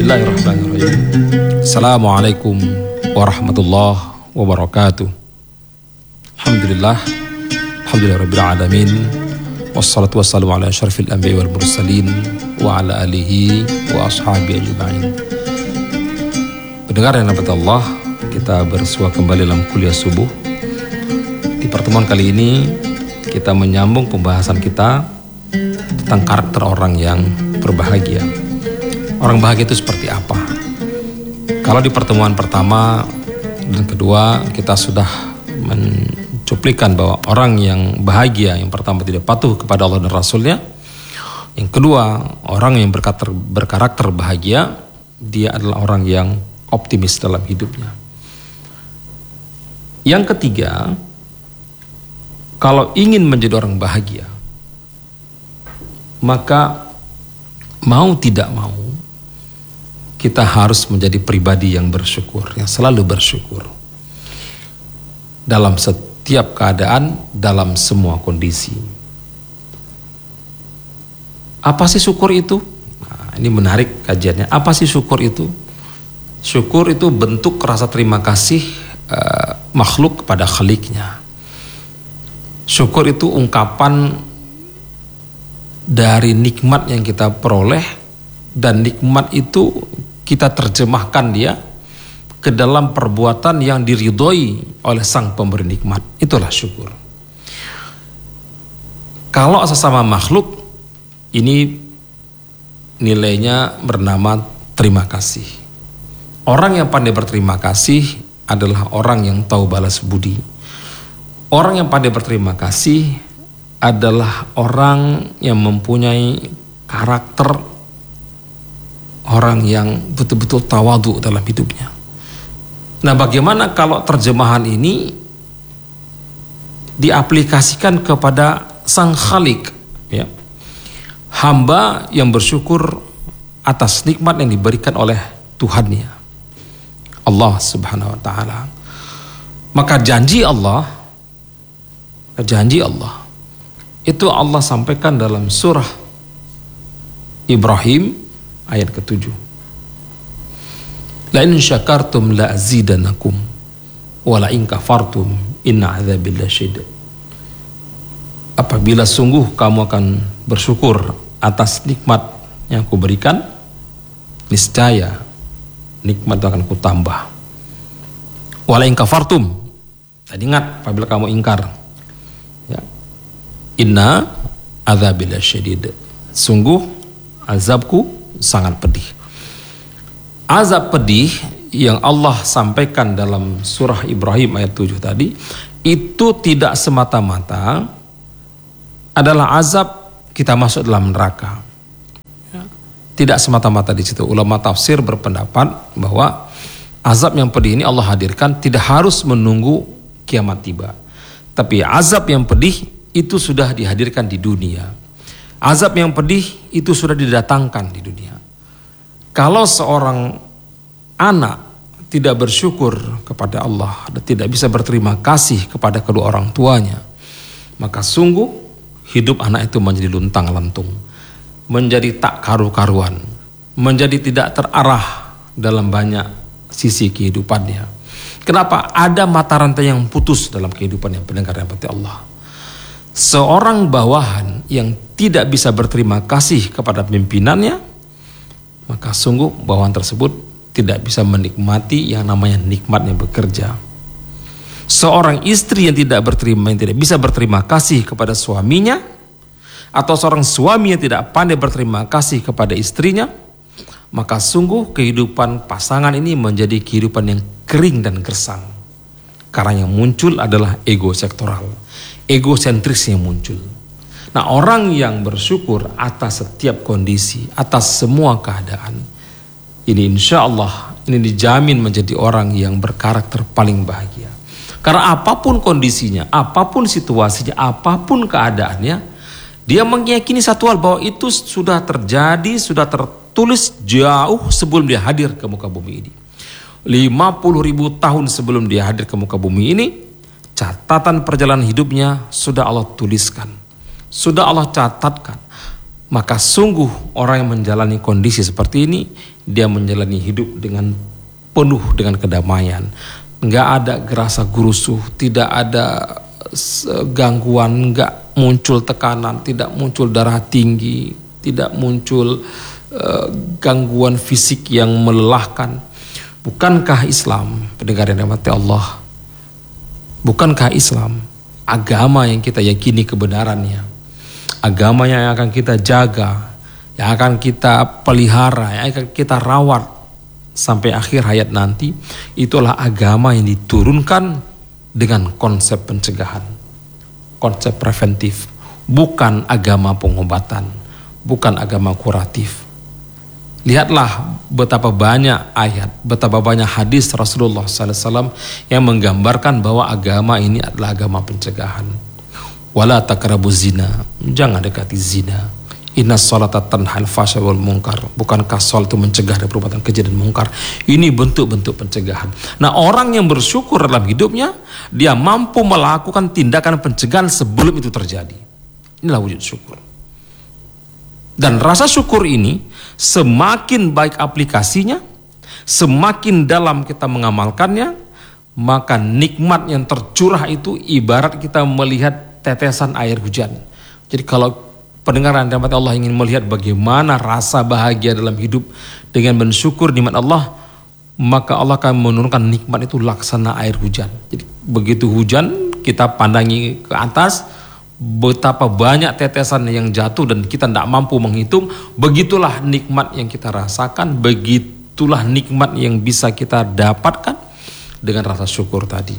Bismillahirrahmanirrahim. Assalamualaikum warahmatullahi wabarakatuh. Alhamdulillahirabbil alamin. Wassalatu wassalamu ala asyrafil anbiya'i wal mursalin wa ala alihi wa ashabihi ajma'in. Pendengar yang dirahmati Allah, kita bersua kembali dalam kuliah subuh. Di pertemuan kali ini kita menyambung pembahasan kita tentang karakter orang yang berbahagia. Orang bahagia itu seperti apa? Kalau di pertemuan pertama dan kedua kita sudah mencuplikan bahwa orang yang bahagia yang pertama tidak patuh kepada Allah dan Rasulnya. Yang kedua, orang yang berkarakter bahagia, dia adalah orang yang optimis dalam hidupnya. Yang ketiga, kalau ingin menjadi orang bahagia, maka mau tidak mau kita harus menjadi pribadi yang bersyukur, yang selalu bersyukur dalam setiap keadaan, dalam semua kondisi. Apa sih syukur itu? Nah, ini menarik kajiannya. Apa sih syukur itu? Syukur itu bentuk rasa terima kasih makhluk kepada Khaliknya. Syukur itu ungkapan dari nikmat yang kita peroleh, dan nikmat itu kita terjemahkan dia ke dalam perbuatan yang diridhoi oleh sang pemberi nikmat. Itulah syukur. Kalau sesama makhluk, ini nilainya bernama terima kasih. Orang yang pandai berterima kasih adalah orang yang tahu balas budi. Orang yang pandai berterima kasih adalah orang yang mempunyai karakter orang yang betul-betul tawadhu dalam hidupnya. Nah, bagaimana kalau terjemahan ini diaplikasikan kepada sang Khalik, ya? Hamba yang bersyukur atas nikmat yang diberikan oleh Tuhannya, Allah Subhanahu wa taala. Maka janji Allah itu Allah sampaikan dalam surah Ibrahim ayat ke-7. La in syakartum la azidanakum wa la in kafartum inna adzabi lasyadid. Apabila sungguh kamu akan bersyukur atas nikmat yang aku berikan, niscaya nikmat itu akan kutambah. Wa la in kafartum, dan ingat apabila kamu ingkar, ya, inna adzabi lasyadid, sungguh azabku sangat pedih. Azab pedih yang Allah sampaikan dalam surah Ibrahim ayat 7 tadi, itu tidak semata-mata adalah azab kita masuk dalam neraka. Tidak semata-mata di situ. Ulama tafsir berpendapat bahwa azab yang pedih ini Allah hadirkan tidak harus menunggu kiamat tiba. Tapi azab yang pedih itu sudah dihadirkan di dunia. Azab yang pedih itu sudah didatangkan di dunia. Kalau seorang anak tidak bersyukur kepada Allah dan tidak bisa berterima kasih kepada kedua orang tuanya, maka sungguh hidup anak itu menjadi luntang-lantung, menjadi tak karu-karuan, menjadi tidak terarah dalam banyak sisi kehidupannya. Kenapa? Ada mata rantai yang putus dalam kehidupannya, pendengar yang berarti Allah. Seorang bawahan yang tidak bisa berterima kasih kepada pimpinannya, maka sungguh bawahan tersebut tidak bisa menikmati yang namanya nikmatnya bekerja. Seorang istri yang tidak bisa berterima kasih kepada suaminya, atau seorang suami yang tidak pandai berterima kasih kepada istrinya, maka sungguh kehidupan pasangan ini menjadi kehidupan yang kering dan gersang. Karena yang muncul adalah ego sektoral, egosentris yang muncul. Nah, orang yang bersyukur atas setiap kondisi, atas semua keadaan, ini insya Allah ini dijamin menjadi orang yang berkarakter paling bahagia. Karena apapun kondisinya, apapun situasinya, apapun keadaannya, dia meyakini satu hal, bahwa itu sudah terjadi, sudah tertulis jauh sebelum dia hadir ke muka bumi ini. 50.000 tahun sebelum dia hadir ke muka bumi ini, catatan perjalanan hidupnya sudah Allah tuliskan, sudah Allah catatkan. maka sungguh orang yang menjalani kondisi seperti ini, dia menjalani hidup dengan penuh dengan kedamaian. Nggak ada gerasa gerusuh, tidak ada gangguan, nggak muncul tekanan, tidak muncul darah tinggi, tidak muncul gangguan fisik yang melelahkan. Bukankah Islam, pendengar yang dirahmati Allah, bukankah Islam agama yang kita yakini kebenarannya, agama yang akan kita jaga, yang akan kita pelihara, yang akan kita rawat sampai akhir hayat nanti? Itulah agama yang diturunkan dengan konsep pencegahan, konsep preventif, bukan agama pengobatan, bukan agama kuratif. Lihatlah betapa banyak ayat, betapa banyak hadis Rasulullah SAW yang menggambarkan bahwa agama ini adalah agama pencegahan. Wala taqrabuz zina, jangan dekati zina. Innas sholata tanhal fahsya wal munkar. Bukankah salat itu mencegah dari perbuatan keji dan mungkar? Ini bentuk-bentuk pencegahan. Nah, orang yang bersyukur dalam hidupnya, dia mampu melakukan tindakan pencegahan sebelum itu terjadi. Inilah wujud syukur. Dan rasa syukur ini semakin baik aplikasinya, semakin dalam kita mengamalkannya, maka nikmat yang tercurah itu ibarat kita melihat tetesan air hujan. Jadi kalau pendengar yang dirahmati Allah ingin melihat bagaimana rasa bahagia dalam hidup dengan bersyukur nikmat Allah, maka Allah akan menurunkan nikmat itu laksana air hujan. Jadi begitu hujan kita pandangi ke atas, betapa banyak tetesan yang jatuh dan kita tidak mampu menghitung. Begitulah nikmat yang kita rasakan, begitulah nikmat yang bisa kita dapatkan dengan rasa syukur tadi.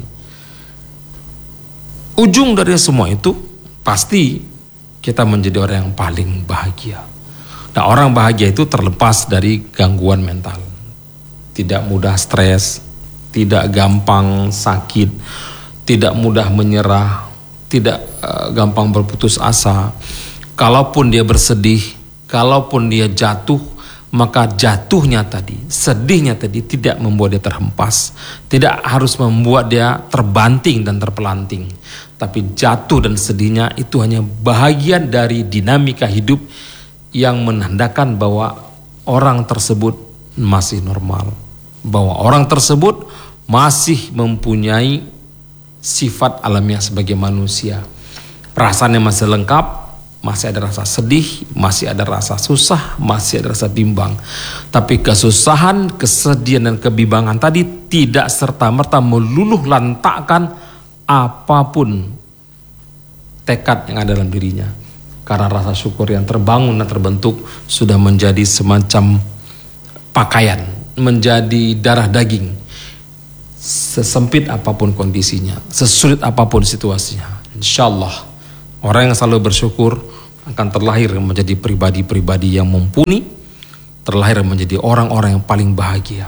Ujung dari semua itu pasti kita menjadi orang yang paling bahagia. Nah, orang bahagia itu terlepas dari gangguan mental, tidak mudah stres, tidak gampang sakit, tidak mudah menyerah, tidak gampang berputus asa. Kalaupun dia bersedih, kalaupun dia jatuh, maka jatuhnya tadi, sedihnya tadi tidak membuat dia terhempas, tidak harus membuat dia terbanting dan terpelanting. Tapi jatuh dan sedihnya itu hanya bahagian dari dinamika hidup yang menandakan bahwa orang tersebut masih normal, bahwa orang tersebut masih mempunyai sifat alamiah sebagai manusia. Perasaannya masih lengkap, masih ada rasa sedih, masih ada rasa susah, masih ada rasa bimbang. Tapi kesusahan, kesedihan dan kebimbangan tadi tidak serta-merta meluluh lantakkan apapun tekad yang ada dalam dirinya. Karena rasa syukur yang terbangun dan terbentuk sudah menjadi semacam pakaian, menjadi darah daging. Sesempit apapun kondisinya, sesulit apapun situasinya, insya Allah orang yang selalu bersyukur akan terlahir menjadi pribadi-pribadi yang mumpuni, terlahir menjadi orang-orang yang paling bahagia.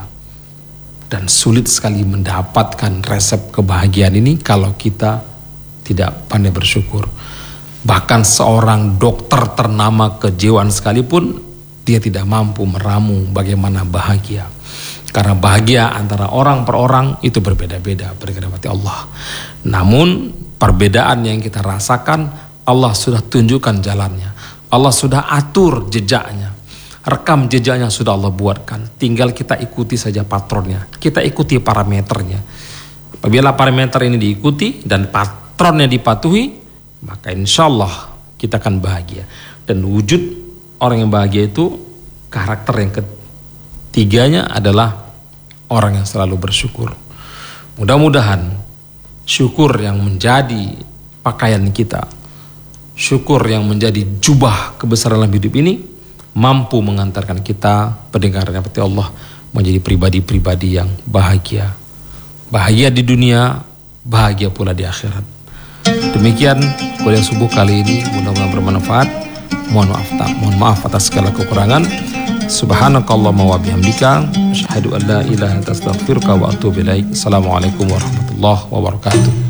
Dan sulit sekali mendapatkan resep kebahagiaan ini kalau kita tidak pandai bersyukur. Bahkan seorang dokter ternama kejiwaan sekalipun, dia tidak mampu meramu bagaimana bahagia. Karena bahagia antara orang per orang itu berbeda-beda, berkata Allah. Namun perbedaan yang kita rasakan, Allah sudah tunjukkan jalannya, Allah sudah atur jejaknya, rekam jejaknya sudah Allah buatkan. Tinggal kita ikuti saja patronnya, kita ikuti parameternya. Apabila parameter ini diikuti dan patronnya dipatuhi, maka insya Allah kita akan bahagia. Dan wujud orang yang bahagia itu, karakter yang ketiganya adalah orang yang selalu bersyukur. Mudah-mudahan syukur yang menjadi pakaian kita, syukur yang menjadi jubah kebesaran dalam hidup ini, mampu mengantarkan kita, pendengar yang dirahmati Allah, menjadi pribadi-pribadi yang bahagia. Bahagia di dunia, bahagia pula di akhirat. Demikian kuliah subuh kali ini, mudah-mudahan bermanfaat. Mohon maaf atas segala kekurangan. Subhanakallahumma wa bihamdika, asyhadu an la ilaha illa anta astaghfiruka wa atubu ilaik. Assalamualaikum warahmatullahi wabarakatuh.